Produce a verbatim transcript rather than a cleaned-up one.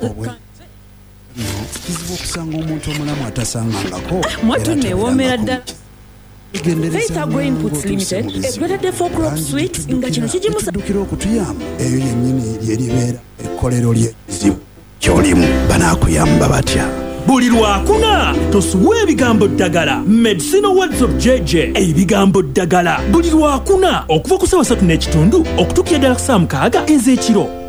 kizibu okusanga omuntu omulamu atasangangako mwatu newoomera ddala Faith Agro Inputs Limited eggwedde four crop sweets nga kino kigimusadukira okutuyamba eyo yennyini lyeribeera ekkolero ly'ekizibu ky'olimu banaakuyamba batya buli lwakuna tosuwa ebigambo ddagala Medicinal Words of J J ebigambo ddagala buli lwakuna okuva ku ssaawa ssatu n'ekitundu okutuukira ddala ku ssaawa mukaaga ez'ekiro